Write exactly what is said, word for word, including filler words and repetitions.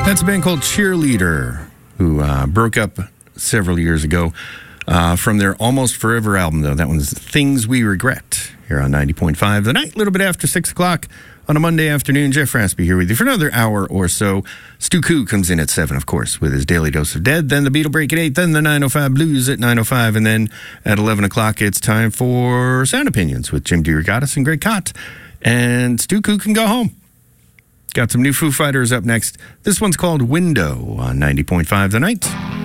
That's a band called Cheerleader, who uh, broke up several years ago uh, from their Almost Forever album, though. That one's Things We Regret, here on ninety point five The Night, a little bit after six o'clock on a Monday afternoon. Jeff Raspy here with you for another hour or so. Stu Koo comes in at seven, of course, with his Daily Dose of Dead. Then the Beatle Break at eight. Then the nine oh five Blues at nine oh five. And then at eleven o'clock, it's time for Sound Opinions with Jim DeRogatis and Greg Kot. And Stu Koo can go home. Got some new Foo Fighters up next. This one's called Window on ninety point five The Night.